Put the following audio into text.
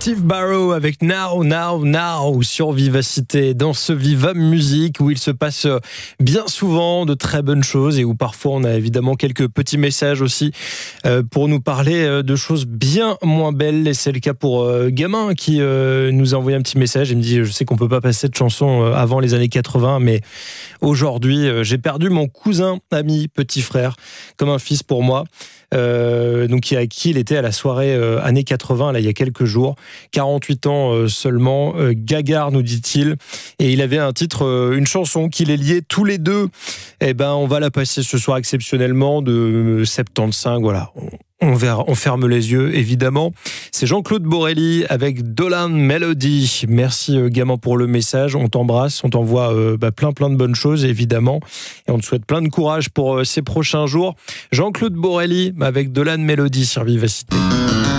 Steve Barrow avec Now, Now, Now sur Vivacité, dans ce Viva Musique où il se passe bien souvent de très bonnes choses et où parfois on a évidemment quelques petits messages aussi pour nous parler de choses bien moins belles. Et c'est le cas pour Gamin qui nous a envoyé un petit message. Il me dit: je sais qu'on peut pas passer de chanson avant les années 80, mais aujourd'hui j'ai perdu mon cousin, ami, petit frère, comme un fils pour moi. Donc avec qui il était à la soirée années 80 là, il y a quelques jours, 48 ans seulement, Gagard nous dit-il, et il avait un titre, une chanson qui les liait tous les deux. Et ben on va la passer ce soir exceptionnellement, de 75, voilà. On ferme les yeux, évidemment. C'est Jean-Claude Borelli avec Dolan Melody. Merci Gamin pour le message. On t'embrasse, on t'envoie plein de bonnes choses, évidemment. Et on te souhaite plein de courage pour ces prochains jours. Jean-Claude Borelli avec Dolan Melody sur Vivacité.